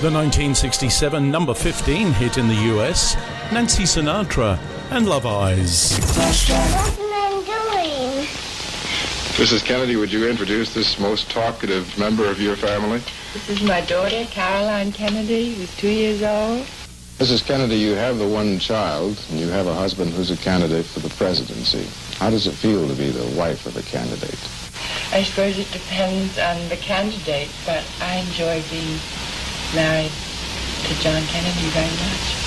The 1967 number 15 hit in the US, Nancy Sinatra and Love Eyes. What's the man doing? Mrs. Kennedy, would you introduce this most talkative member of your family? This is my daughter, Caroline Kennedy, who's 2 years old. Mrs. Kennedy, you have the one child, and you have a husband who's a candidate for the presidency. How does it feel to be the wife of a candidate? I suppose it depends on the candidate, but I enjoy being married to John Kennedy very much.